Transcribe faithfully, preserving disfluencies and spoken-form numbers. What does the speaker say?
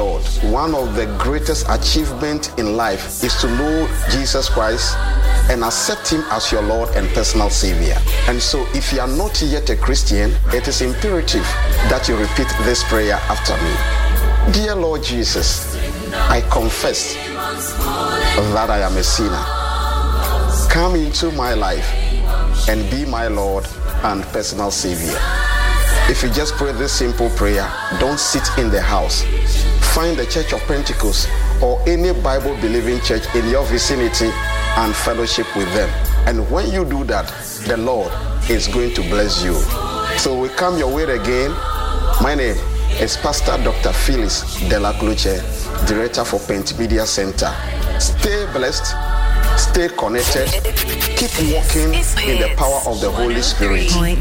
Lord. One of the greatest achievements in life is to know Jesus Christ and accept him as your Lord and personal Savior. And so if you are not yet a Christian, it is imperative that you repeat this prayer after me. Dear Lord Jesus, I confess that I am a sinner. Come into my life and be my Lord and personal Savior. If you just pray this simple prayer, don't sit in the house. Find the Church of Pentecost or any Bible-believing church in your vicinity and fellowship with them. And when you do that, the Lord is going to bless you. So we come your way again. My name is Pastor Doctor Phyllis De La Cluche, Director for Pentmedia Center. Stay blessed, stay connected, keep walking in the power of the Holy Spirit.